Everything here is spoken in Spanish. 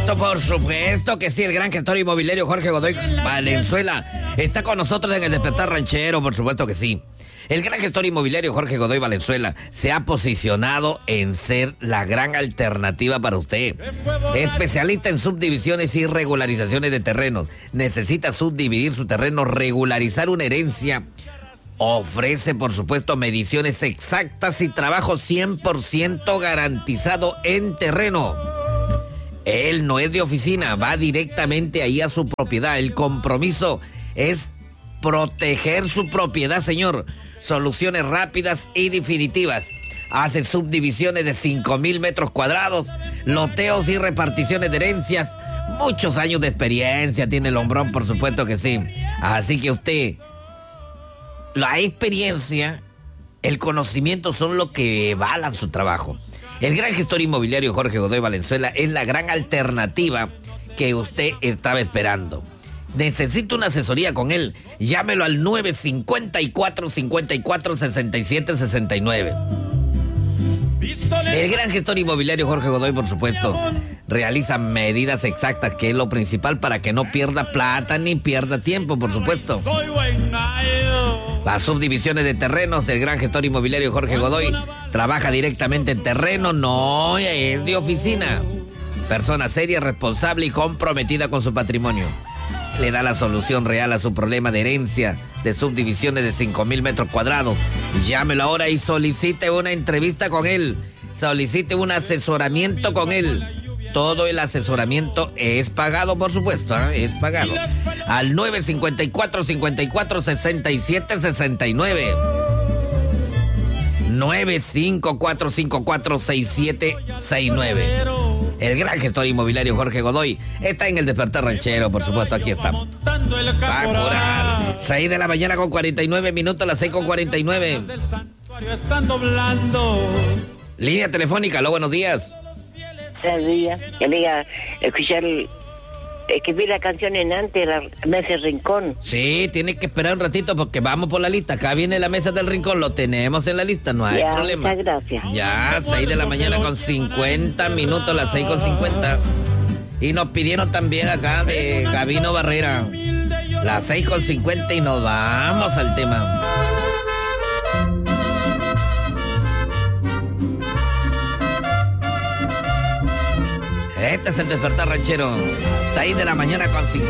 supuesto que sí, el gran gestor inmobiliario Jorge Godoy Valenzuela está con nosotros en el Despertar Ranchero, por supuesto que sí. El gran gestor inmobiliario Jorge Godoy Valenzuela se ha posicionado en ser la gran alternativa para usted. Especialista en subdivisiones y regularizaciones de terrenos. Necesita subdividir su terreno, regularizar una herencia. Ofrece, por supuesto, mediciones exactas y trabajo 100% garantizado en terreno. Él no es de oficina, va directamente ahí a su propiedad. El compromiso es proteger su propiedad, señor. Soluciones rápidas y definitivas. Hace subdivisiones de 5,000 metros cuadrados, loteos y reparticiones de herencias. Muchos años de experiencia tiene el hombrón, por supuesto que sí. Así que usted, la experiencia, el conocimiento son lo que avalan su trabajo. El gran gestor inmobiliario Jorge Godoy Valenzuela es la gran alternativa que usted estaba esperando. Necesita una asesoría con él. Llámelo al 954-54-67-69. El gran gestor inmobiliario Jorge Godoy, por supuesto, realiza medidas exactas, que es lo principal para que no pierda plata ni pierda tiempo, por supuesto. Las subdivisiones de terrenos del gran gestor inmobiliario Jorge Godoy trabaja directamente en terreno, no es de oficina. Persona seria, responsable y comprometida con su patrimonio. Le da la solución real a su problema de herencia de subdivisiones de 5,000 metros cuadrados. Llámelo ahora y solicite una entrevista con él. Solicite un asesoramiento con él. Todo el asesoramiento es pagado, por supuesto, es pagado. Al 954-54-67-69. 954-54-6769. El gran gestor inmobiliario Jorge Godoy está en el Despertar Ranchero, por supuesto, aquí estamos. Va a curar. 6 de la mañana con 49 minutos, las 6 con 49. Línea telefónica, aló, buenos días. Buenos días. Que diga, escuchar, que vi la canción en antes, la Mesa del Rincón. Sí, tiene que esperar un ratito porque vamos por la lista. Acá viene la Mesa del Rincón, lo tenemos en la lista, no hay problema. Muchas gracias. Ya, 6 de la mañana con 50 minutos, las 6 con 50. Y nos pidieron también acá de Gabino Barrera, las 6 con 50 y nos vamos al tema. Este es el Despertar Ranchero, 6 de la mañana con 50.